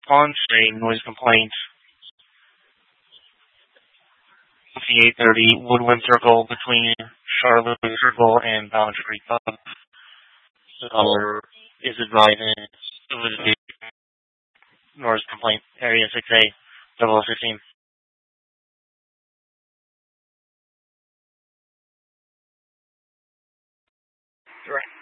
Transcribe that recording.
on-stream noise complaint. The 830 Woodwind Circle between Charlotte Circle and Boundary Pub. The caller is advising it was the noise complaint area 6A 0016. Direct